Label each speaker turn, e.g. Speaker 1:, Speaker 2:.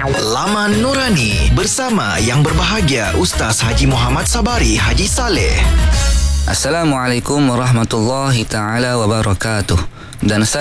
Speaker 1: Laman Nurani bersama yang berbahagia Ustaz Haji Muhammad Sabari Haji Saleh.
Speaker 2: Assalamualaikum warahmatullahi taala wabarakatuh. Dan